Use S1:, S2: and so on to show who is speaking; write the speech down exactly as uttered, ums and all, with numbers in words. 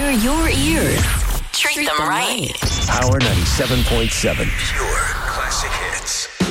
S1: They're your ears. Treat, Treat them, them right. right.
S2: Power ninety-seven point seven.
S3: Pure classic hits.